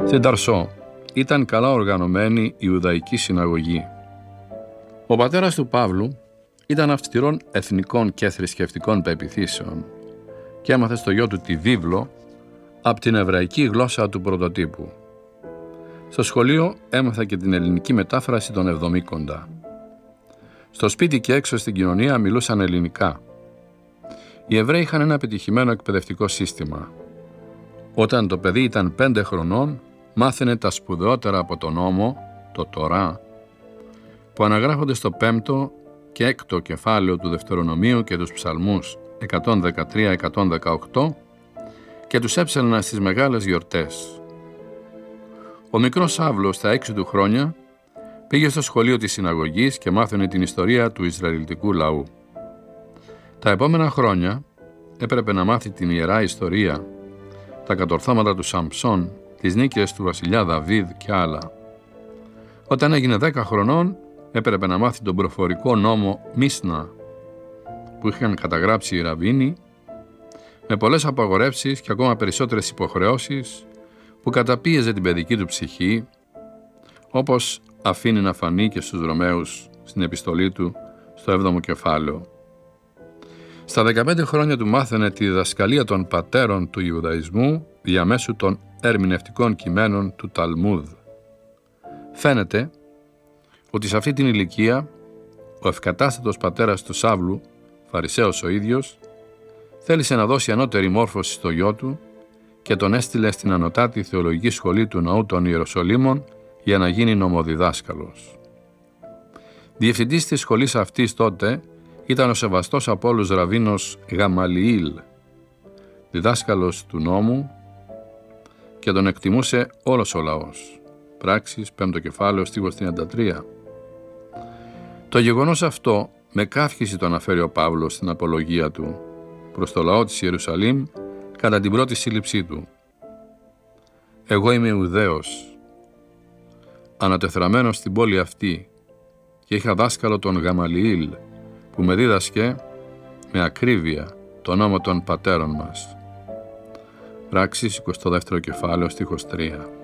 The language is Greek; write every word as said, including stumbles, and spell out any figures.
Στην Ταρσό ήταν καλά οργανωμένη η Ιουδαϊκή συναγωγή. Ο πατέρας του Παύλου ήταν αυστηρών εθνικών και θρησκευτικών πεποιθήσεων και έμαθε στο γιο του τη βίβλο από την εβραϊκή γλώσσα του πρωτοτύπου. Στο σχολείο έμαθα και την ελληνική μετάφραση των Εβδομήκοντα. Στο σπίτι και έξω στην κοινωνία μιλούσαν ελληνικά. Οι Εβραίοι είχαν ένα επιτυχημένο εκπαιδευτικό σύστημα. Όταν το παιδί ήταν πέντε χρονών, μάθαινε τα σπουδαιότερα από τον νόμο, το Τωρά, που αναγράφονται στο πέμπτο και έκτο κεφάλαιο του Δευτερονομίου και τους ψαλμούς εκατόν δεκατρία εκατόν δεκαοκτώ και τους έψαλνα στις μεγάλες γιορτές. Ο μικρός Σάβλος στα έξι του χρόνια πήγε στο σχολείο της συναγωγής και μάθαινε την ιστορία του Ισραηλιτικού λαού. Τα επόμενα χρόνια έπρεπε να μάθει την Ιερά Ιστορία, τα κατορθώματα του Σαμψών, τις νίκες του βασιλιά Δαβίδ και άλλα. Όταν έγινε δέκα χρονών έπρεπε να μάθει τον προφορικό νόμο Μίσνα που είχαν καταγράψει οι Ραβίνοι, με πολλές απαγορεύσεις και ακόμα περισσότερες υποχρεώσεις που καταπίεζε την παιδική του ψυχή, όπως αφήνει να φανεί και στους Ρωμαίους στην επιστολή του στο έβδομο κεφάλαιο. Στα δεκαπέντε χρόνια του μάθαινε τη διδασκαλία των πατέρων του Ιουδαϊσμού διαμέσου των ερμηνευτικών κειμένων του Ταλμούδ. Φαίνεται ότι σε αυτή την ηλικία ο ευκατάστατος πατέρας του Σάβλου, Φαρισαίος ο ίδιος, θέλησε να δώσει ανώτερη μόρφωση στο γιο του και τον έστειλε στην ανωτάτη θεολογική σχολή του Ναού των Ιεροσολύμων για να γίνει νομοδιδάσκαλος. Διευθυντής της σχολής αυτής τότε ήταν ο σεβαστός από όλους Ραβίνος Γαμαλιήλ, διδάσκαλος του νόμου, και τον εκτιμούσε όλος ο λαός. Πράξεις, πέμπτο κεφάλαιο, στίχος τριάντα τρία. Το γεγονός αυτό με καύχηση το αναφέρει ο Παύλος στην απολογία του προς το λαό της Ιερουσαλήμ κατά την πρώτη σύλληψή του. «Εγώ είμαι Ιουδαίος, ανατεθραμένος στην πόλη αυτή, και είχα δάσκαλο τον Γαμαλιήλ, που με δίδασκε με ακρίβεια το νόμο των πατέρων μας». Πράξεις, εικοστό δεύτερο κεφάλαιο, στίχος τρία.